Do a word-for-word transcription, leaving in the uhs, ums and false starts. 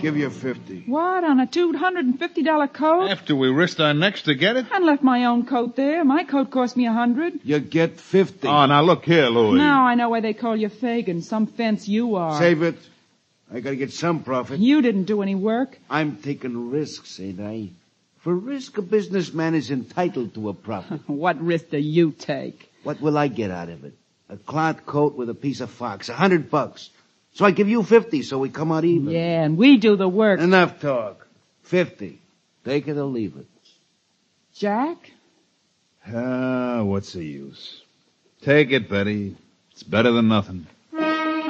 give you fifty. What, on a two hundred fifty dollars coat? After we risked our necks to get it? I left my own coat there. My coat cost me a hundred. You get fifty. Oh, now look here, Louis. Now I know why they call you Fagin. Some fence you are. Save it. I gotta get some profit. You didn't do any work. I'm taking risks, ain't I? For risk, a businessman is entitled to a profit. What risk do you take? What will I get out of it? A cloth coat with a piece of fox. A hundred bucks. So I give you fifty, so we come out even. Yeah, and we do the work. Enough talk. Fifty. Take it or leave it. Jack? Ah, what's the use? Take it, Betty. It's better than nothing.